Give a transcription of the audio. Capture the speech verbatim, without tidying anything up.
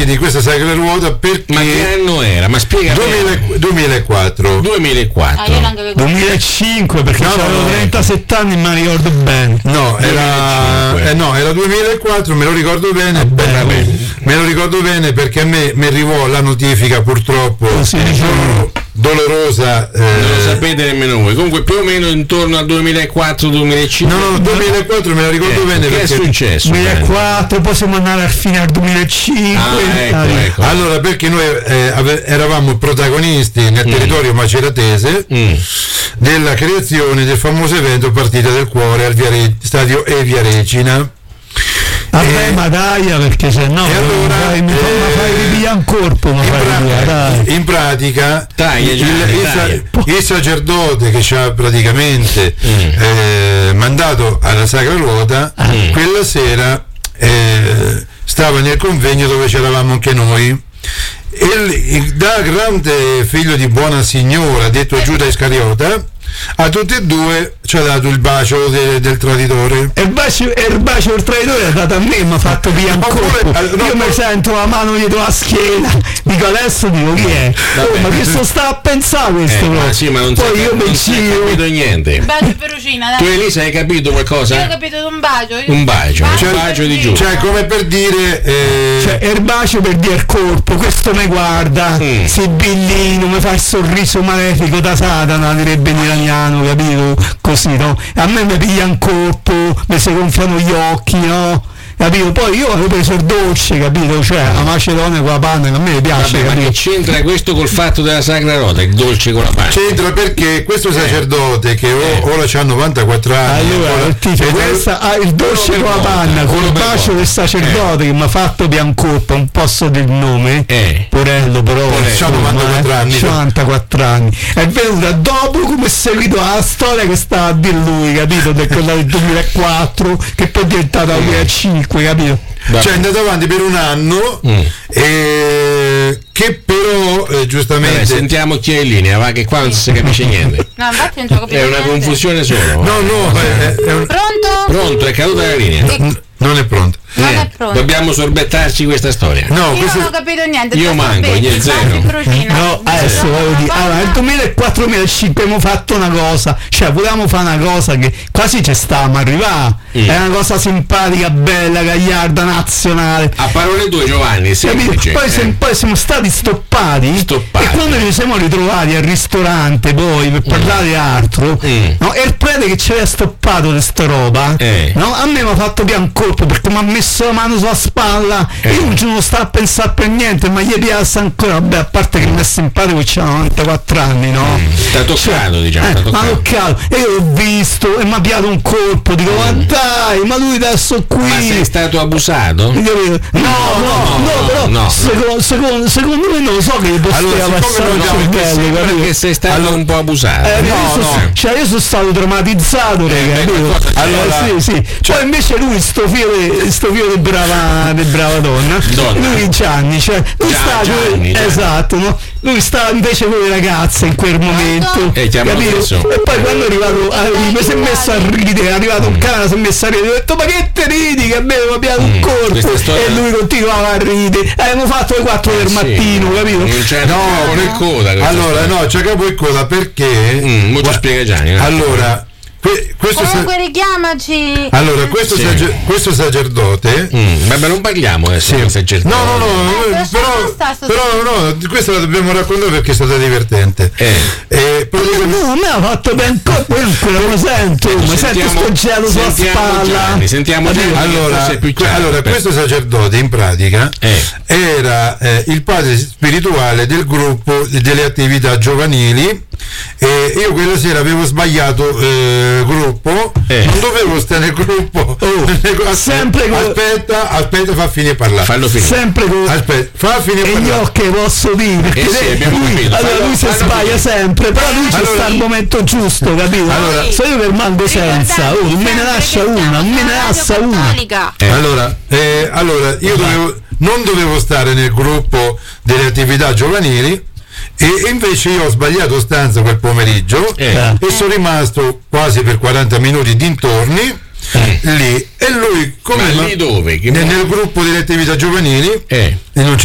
di questa Sacra Ruota perché... Ma che anno era? Ma spiega duemilaquattro duemilaquattro Ah, duemilacinque, perché no, avevo no, trentasette anni, ma ricordo bene. no era, eh, no era duemilaquattro, me lo ricordo bene. Vabbè, me, me lo ricordo bene perché a me mi arrivò la notifica, purtroppo Così, diciamo. dolorosa, eh, non lo sapete nemmeno voi, comunque più o meno intorno al duemilaquattro duemilacinque. no no duemilaquattro me lo ricordo Eh, bene che è perché successo? duemilaquattro, poi siamo andati al fine al duemilacinque. Ah, ecco, Ah, ecco. allora perché noi eh, ave- eravamo protagonisti nel territorio maceratese Mm. della creazione del famoso evento Partita del Cuore al Viare- stadio E Via Regina. Vabbè, Eh, ma dai, perché se no e allora, fai, mi fa, eh, ma fai ripigliare un corpo, ma in, fai pra- ripigliare, dai. in pratica Taglia, il, Gianni, il taglia. sa- il sacerdote che ci ha praticamente Mm. eh, mandato alla Sacra Ruota Mm. quella sera eh, stava nel convegno dove c'eravamo anche noi. E il- il- da grande figlio di buona signora, detto Giuda Iscariota, a tutti e due ci ha dato il bacio de- del traditore. E il bacio, e il bacio del traditore è dato a me, mi ha fatto via un Oppure- colpo. no, Io no. mi sento la mano dietro la schiena, dico adesso dico chi è? Oh, ma che sto sta a pensare questo? Eh, ma proprio? sì, ma non Poi si è- io mi non si è capito giro. niente. Un bacio perugina, Tu dai. Elisa hai capito Io ho qualcosa? capito di un bacio. io- Un bacio, Bacio un bacio di perugina. giù. Cioè, come per dire eh, Cioè, è il bacio per dire il colpo, questo mi guarda, Mm. sibillino, mi fa il sorriso malefico da Satana, direbbe in iraniano, capito? Così, no? A me mi piglia un colpo, mi si gonfiano gli occhi, no? Capito? Poi io avevo preso il dolce, capito? Cioè, la macedonia con la panna, che a me mi piace, Vabbè, ma capito? che c'entra questo col fatto della Sacra Rota, il dolce con la pancia? c'entra perché questo sacerdote che o- ora c'ha novantaquattro anni Allora, ora- il tipo, ed è- questa, ah, il dolce Quello con la per panna, volta, con quello il per bacio volta. del sacerdote che mi ha fatto Biancolpa, non posso dire il nome, Eh. Porello però, Porello, insomma, novantaquattro eh, anni. novantaquattro anni, è venuta dopo come è seguito la storia che stava a dire lui, capito, del quella del duemilaquattro che poi è diventata Mm. duemilacinque, capito? cioè è andato avanti per un anno Mm. eh, che però eh, Vabbè, giustamente sentiamo chi è in linea, va che qua non si capisce niente. No, infatti non ci ho capito È una niente. confusione solo. no no è, è un- Pronto? Pronto, è caduta la linea. n- non è pronto. Non Eh, è pronto. Dobbiamo sorbettarci questa storia. No, Io questo non ho capito niente. Io tu manco, sapete, niente, baci zero. perugina. No, adesso No, voglio dire, no, allora nel duemilaquattro duemilacinque abbiamo fatto una cosa, cioè volevamo fare una cosa che quasi ci stavamo a arrivare, Mm. è una cosa simpatica, bella, gagliarda, nazionale. A parole tue, Giovanni, Capito? semplice. Poi, eh. sem- poi siamo stati stoppati, Stoppati. e quando ci siamo ritrovati al ristorante poi per parlare di altro, Mm. no, e il prete che ci aveva stoppato questa roba, Eh. no, a me mi ha fatto pian colpo perché mi ha messo la mano sulla spalla, Eh. io non ci non stavo a pensare per niente, ma gli piace ancora, vabbè, a parte che mi è simpatico che c'ha novantaquattro anni, no? T'ha toccato, diciamo, eh, t'ha mi ha toccato. toccato, e io l'ho visto e mi ha piato un colpo, dico ma dai, ma lui adesso qui. Ma sei stato abusato? Capito? No, no, no, però no. Secondo, secondo, secondo me non lo so che gli poteva Allora, siccome passare il non abbiamo- cervello, Perché capito? sei stato Allora- un po' abusato. Eh, no, io, sono, no. cioè, io sono stato traumatizzato, raga, beh, capito? qualcosa c'è. Allora, sì, sì. cioè- Poi invece lui, sto figlio, sto figlio di brava, di brava donna, Donna. lui Gianni, cioè, lui Gia- sta, Gianni, Gianni. esatto, no? Lui stava invece con le ragazze in quel momento, E ti ha capito? messo. E poi quando è arrivato, a, mi si è messo a ridere, è arrivato un cane, si è messo a ridere, ho detto ma che te ridi che a me mi ha piato un Mm, corpo, questa storia- e lui continuava a ridere, eh, abbiamo fatto le quattro del Sì. mattino, capito? Non c'è No, capo né coda. questa allora storia. no c'è capo e coda perché Mm, mo ci Gua- spiega Gianni. eh. allora que- questo sa- Comunque richiamaci. allora questo, Sì. sacer- questo sacerdote Mm, vabbè, non parliamo adesso Sì. di sacerdote. No, no, no, Eh, eh, lascia però, stare sto però no, questa la dobbiamo raccontare perché è stata divertente. Eh. Eh, praticamente- No, a me ha fatto ben colpo, io quello lo sento, mi sento Sentiamo- sto gelo sulla sentiamo spalla. Gianni, sentiamo Capito? Gianni. allora, forse è più que- chiaro, allora per- questo sacerdote in pratica Eh. era eh, il padre spirituale del gruppo delle attività giovanili e io quella sera avevo sbagliato eh, gruppo, Eh. non dovevo stare nel gruppo. Aspetta, sempre con- aspetta, aspetta, fa finire di parlare. Fallo finire. Sempre con Aspetta, fa finire e di gli parlare. occhi posso dire, perché Eh sì, lei- abbiamo lui, capito. allora Fallo- lui si fallo sbaglia finire. sempre, però lui ci Allora- sta al momento giusto, capito? Allora- se io permango senza, oh, non me ne lascia una, non me ne lascia una. Eh. Allora, eh, allora io dovevo, non dovevo stare nel gruppo delle attività giovanili e e invece io ho sbagliato stanza quel pomeriggio Eh. e sono rimasto quasi per quaranta minuti dintorni lì e lui come Ma lì dove? Che- nel, nel gruppo delle attività giovanili Eh. e non